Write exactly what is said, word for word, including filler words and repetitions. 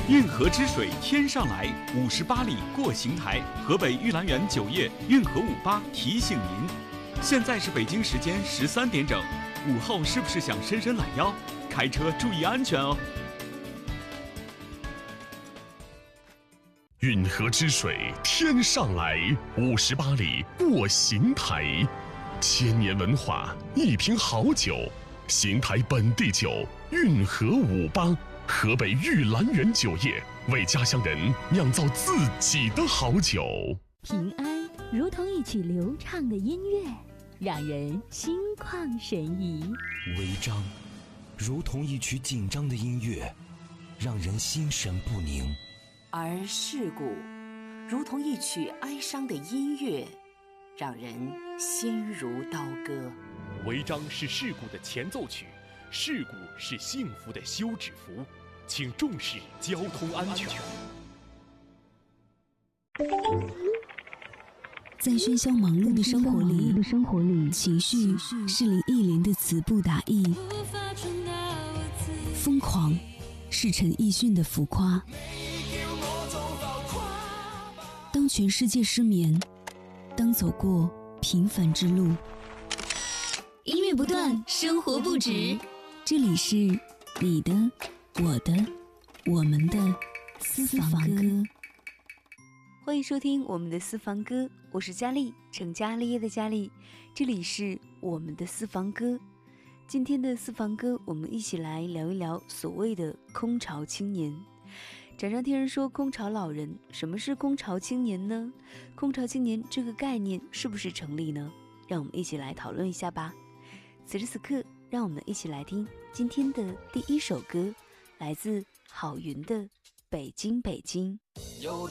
运河之水天上来，五十八里过邢台。河北玉兰园酒业运河五八提醒您，现在是北京时间十三点整，午后是不是想伸伸懒腰？开车注意安全哦。 运河之水天上来，五十八里过邢台。千年文化，一瓶好酒，邢台本地酒运河五八。河北玉兰园酒业为家乡人酿造自己的好酒。 平安如同一曲流畅的音乐，让人心旷神怡。 违章如同一曲紧张的音乐，让人心神不宁。 而事故如同一曲哀伤的音乐，让人心如刀割。 违章是事故的前奏曲，事故是幸福的休止符，请重视交通安全。 在喧嚣忙碌的生活里，生活里情绪是林忆莲的词不达意，疯狂是陈奕迅的浮夸。当全世界失眠，当走过平凡之路， 音乐不断，生活不止。 这里是你的、我的、我们的私房歌。 欢迎收听我们的私房歌，我是佳丽，成家立业的佳丽。这里是我们的私房歌。今天的私房歌，我们一起来聊一聊所谓的空巢青年。常常听人说空巢老人，什么是空巢青年呢？空巢青年这个概念是不是成立呢？让我们一起来讨论一下吧。此时此刻，让我们一起来听今天的第一首歌，来自郝云的《北京北京》。